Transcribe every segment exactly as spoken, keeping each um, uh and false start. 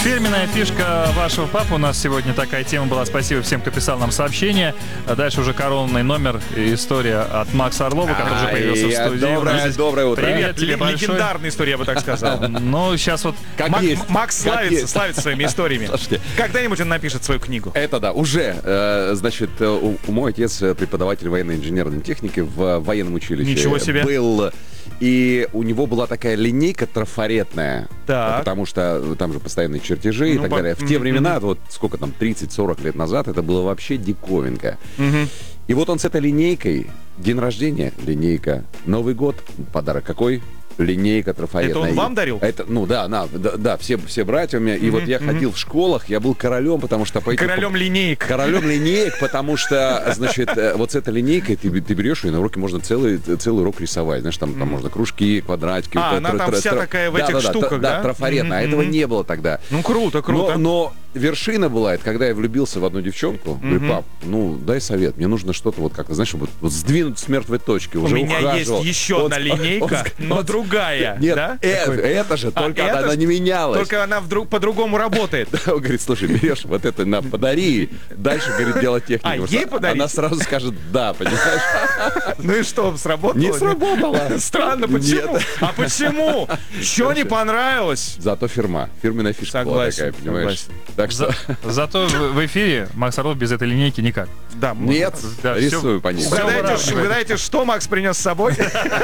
Фирменная фишка вашего папы. У нас сегодня такая тема была. Спасибо всем, кто писал нам сообщения. А дальше уже коронный номер. История от Макса Орлова, который уже появился в студии. Доброе, доброе утро. Привет тебе большой. Легендарная история, я бы так сказал. Ну, сейчас вот... Как Мак- есть. Макс Как славится, есть. славится своими историями. Слушайте. Когда-нибудь он напишет свою книгу. Это да, уже. Э, значит, э, у, у мой отец преподаватель военной инженерной техники в военном училище. Ничего себе. Был. И у него была такая линейка трафаретная. Так. Потому что там же постоянные чертежи и Ну, так по- далее. В те мгм, времена, мгм. вот сколько там, тридцать-сорок лет назад, это было вообще диковинка. Мгм. И вот он с этой линейкой, день рождения, линейка, Новый год, подарок какой? Линейка трафаретная. Это он вам дарил? Это, ну да, на, да, да, все, все братья у меня. И Мгм, вот я мгм. ходил в школах, я был королем, потому что... по этим- Королем линеек. Королем линеек, потому что, значит, э, вот с этой линейкой ты, ты берешь ее, на уроке можно целый, целый урок рисовать. Знаешь, там, там можно кружки, квадратики. А, вот, она тра- там тра- вся тра- такая в да, этих да, да, штуках, да? да? трафаретная. А Мгм, этого мгм. не было тогда. Ну, круто, круто. Но, но вершина была, это когда я влюбился в одну девчонку. Говорю, пап, ну, дай совет, мне нужно что-то вот как-то, знаешь, вот, вот сдвинуть с мертвой точки. У Уже меня ухаживал. есть еще Он- одна он- линейка, он- но он- другая. Нет, да? э- Такой. это же, А, только это она ж- не менялась. Только она вдруг по-другому работает. Он говорит, слушай, берешь вот это, на, подари, дальше, говорит, делать технику. А, Потому что ей подарить? Она сразу скажет да, понимаешь? Ну и что, сработало? Не сработало. Странно, почему? Нет. А почему? Что не понравилось? Зато фирма, фирменная фишка была Согласен, такая, понимаешь? согласен. Так что, За- Зато в в эфире Макс Орлов без этой линейки никак. Да, нет, Да, рисую всё- по ней. всё Угадайте, ура. ш- угадайте, что Макс принес с собой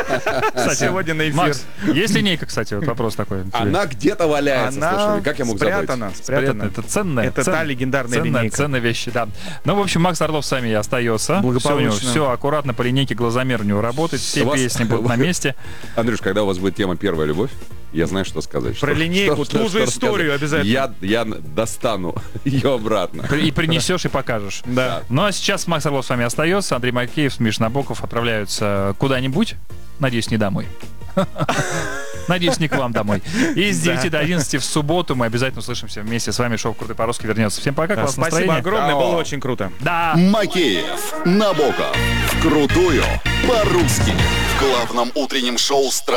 сегодня на эфир. Макс, есть линейка, кстати, вот вопрос такой. тебе. Она где-то валяется, Она слушай, как я мог забыть? спрятана, Приятно, спрятана. это ценная. Это цен- та легендарная ценная, линейка. ценная вещь, да. Ну, в общем, Макс Орлов с вами и остается. Благополучно. Все, все аккуратно по линейке глазомер у него работает. Все У вас- песни будут на месте. Андрюш, когда у вас будет тема «Первая любовь», я знаю, что сказать. Про Что- линейку, что- ту что же рассказать. историю обязательно. Я, я достану ее обратно. И принесешь, и покажешь. Да. Ну, а сейчас Макс Орлов с вами остается. Андрей Макеев, Миша Набоков отправляются куда-нибудь. Надеюсь, не домой. Надеюсь, не к вам домой. И с девяти до одиннадцати в субботу мы обязательно услышимся вместе. С вами шоу «Крутой по-русски» вернется. Всем пока, Да, классного Спасибо настроения. огромное, Чао. было очень круто. Да. Макеев, Набоков. Вкрутую по-русски. В главном утреннем шоу страны.